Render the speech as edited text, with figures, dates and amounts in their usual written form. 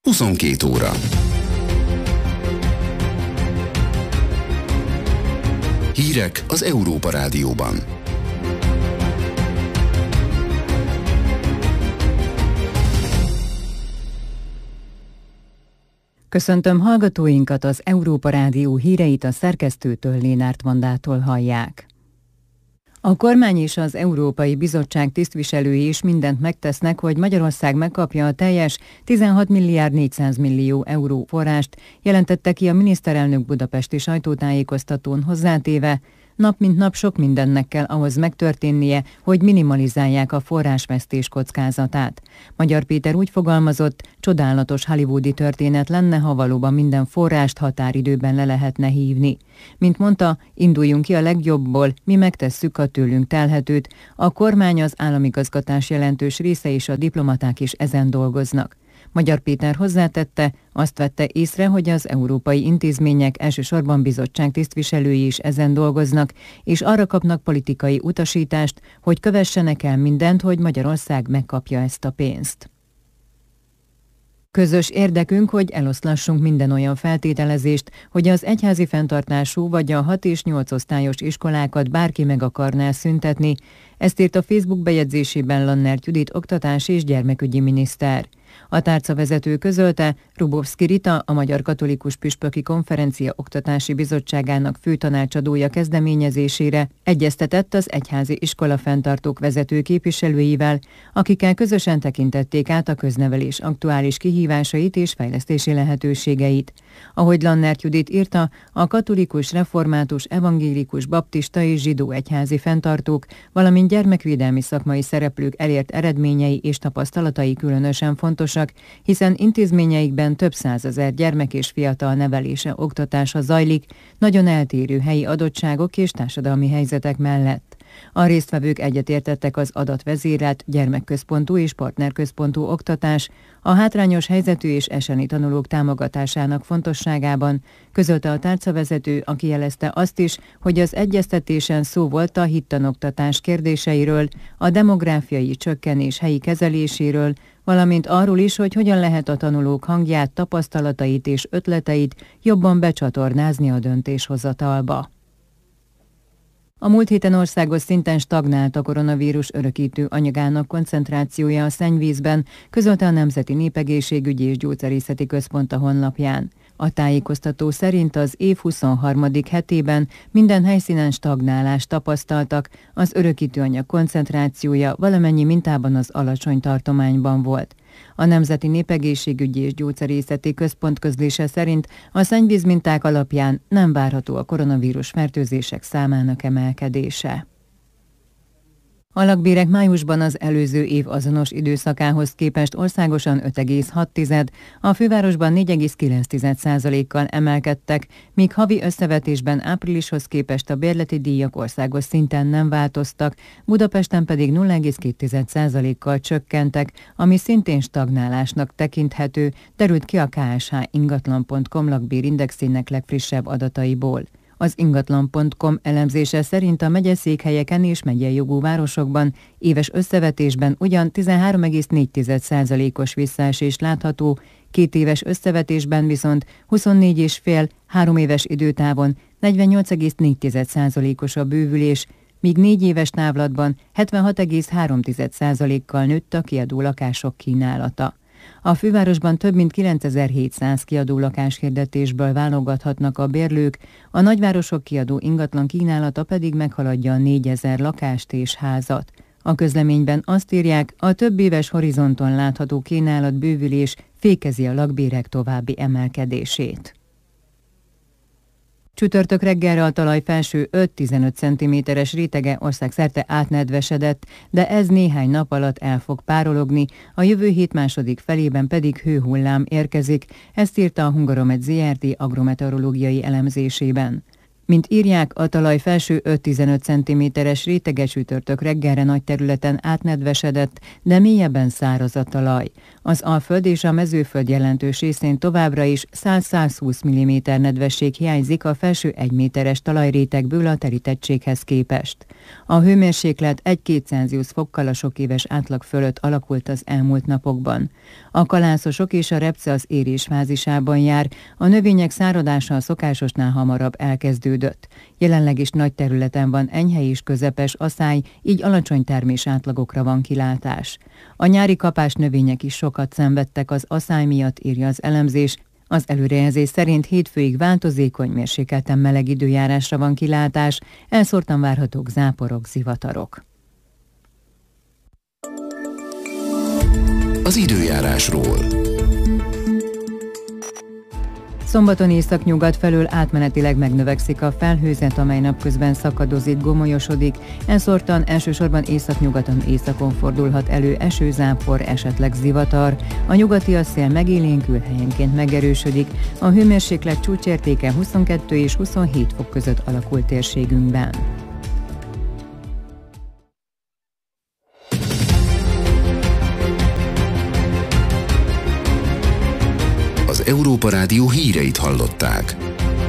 22 óra. Hírek az Európa Rádióban. Köszöntöm hallgatóinkat, az Európa Rádió híreit a szerkesztőtől, Lénárt Vandától hallják. A kormány és az Európai Bizottság tisztviselői is mindent megtesznek, hogy Magyarország megkapja a teljes 16 milliárd 400 millió euró forrást, jelentette ki a miniszterelnök budapesti sajtótájékoztatón, hozzátéve: nap mint nap sok mindennek kell ahhoz megtörténnie, hogy minimalizálják a forrásvesztés kockázatát. Magyar Péter úgy fogalmazott, csodálatos hollywoodi történet lenne, ha valóban minden forrást határidőben le lehetne hívni. Mint mondta, induljunk ki a legjobbból, mi megtesszük a tőlünk telhetőt, a kormány, az államigazgatás jelentős része és a diplomaták is ezen dolgoznak. Magyar Péter hozzátette, azt vette észre, hogy az európai intézmények, elsősorban bizottság tisztviselői is ezen dolgoznak, és arra kapnak politikai utasítást, hogy kövessenek el mindent, hogy Magyarország megkapja ezt a pénzt. Közös érdekünk, hogy eloszlassunk minden olyan feltételezést, hogy az egyházi fenntartású vagy a 6 és 8 osztályos iskolákat bárki meg akarná szüntetni. Ezt írt a Facebook bejegyzésében Lannert Judit oktatás és gyermekügyi miniszter. A tárcavezető közölte, Rubovszki Rita, a Magyar Katolikus Püspöki Konferencia Oktatási Bizottságának főtanácsadója kezdeményezésére egyeztetett az egyházi iskola fenntartók vezető képviselőivel, akikkel közösen tekintették át a köznevelés aktuális kihívásait és fejlesztési lehetőségeit. Ahogy Lannert Judit írta, a katolikus, református, evangélikus, baptista és zsidó egyházi fenntartók, valamint gyermekvédelmi szakmai szereplők elért eredményei és tapasztalatai különösen fontosak, hiszen intézményeikben több százezer gyermek és fiatal nevelése, oktatása zajlik, nagyon eltérő helyi adottságok és társadalmi helyzetek mellett. A résztvevők egyetértettek az adatvezérelt, gyermekközpontú és partnerközpontú oktatás, a hátrányos helyzetű és eseni tanulók támogatásának fontosságában, közölte a tárcavezető, aki jelezte azt is, hogy az egyeztetésen szó volt a hittanoktatás kérdéseiről, a demográfiai csökkenés helyi kezeléséről, valamint arról is, hogy hogyan lehet a tanulók hangját, tapasztalatait és ötleteit jobban becsatornázni a döntéshozatalba. A múlt héten országos szinten stagnált a koronavírus örökítő anyagának koncentrációja a szennyvízben, közölte a Nemzeti Népegészségügyi és Gyógyszerészeti Központ a honlapján. A tájékoztató szerint az év 23. hetében minden helyszínen stagnálást tapasztaltak, az örökítőanyag koncentrációja valamennyi mintában az alacsony tartományban volt. A Nemzeti Népegészségügyi és Gyógyszerészeti Központ közlése szerint a szennyvízminták alapján nem várható a koronavírus fertőzések számának emelkedése. A lakbérek májusban az előző év azonos időszakához képest országosan 5,6, a fővárosban 4,9%-kal emelkedtek, míg havi összevetésben áprilishoz képest a bérleti díjak országos szinten nem változtak, Budapesten pedig 0,2%-kal csökkentek, ami szintén stagnálásnak tekinthető, derült ki a KSH ingatlan.com lakbérindexének legfrissebb adataiból. Az ingatlan.com elemzése szerint a megyeszékhelyeken és megyei jogú városokban éves összevetésben ugyan 13,4%-os visszaesés látható, 2 éves összevetésben viszont 24,5-3 éves időtávon 48,4%-os a bővülés, míg 4 éves távlatban 76,3%-kal nőtt a kiadó lakások kínálata. A fővárosban több mint 9700 kiadó lakáshirdetésből válogathatnak a bérlők, a nagyvárosok kiadó ingatlan kínálata pedig meghaladja a 4000 lakást és házat. A közleményben azt írják, a több éves horizonton látható kínálat bővülés fékezi a lakbérek további emelkedését. Csütörtök reggelre a talaj felső 5-15 cm-es rétege országszerte átnedvesedett, de ez néhány nap alatt el fog párologni, a jövő hét második felében pedig hőhullám érkezik, ezt írta a Hungaromet Zrt. Agrometeorológiai elemzésében. Mint írják, a talaj felső 5-15 cm-es réteges csütörtök reggelre nagy területen átnedvesedett, de mélyebben száraz a talaj. Az Alföld és a Mezőföld jelentős részén továbbra is 100-120 mm nedvesség hiányzik a felső 1 méteres talajrétegből a terítettséghez képest. A hőmérséklet 1-2 Celsius fokkal a sok éves átlag fölött alakult az elmúlt napokban. A kalászosok és a repce az érés fázisában jár, a növények száradása a szokásosnál hamarabb elkezdődött. Jelenleg is nagy területen van enyhe és közepes aszály, így alacsony termés átlagokra van kilátás. A nyári kapás növények is sokat szenvedtek az aszály miatt, írja az elemzés. Az előrejelzés szerint hétfőig változékony, mérsékelten meleg időjárásra van kilátás, elszórtan várhatók záporok, zivatarok. Az időjárásról. Szombaton északnyugat felől átmenetileg megnövekszik a felhőzet, amely napközben szakadozik, gomolyosodik. Elszórtan elsősorban északnyugaton, északon fordulhat elő esőzápor, esetleg zivatar. A nyugati szél megélénkül, helyenként megerősödik. A hőmérséklet csúcsértéke 22 és 27 fok között alakul térségünkben. Az Európa Rádió híreit hallották.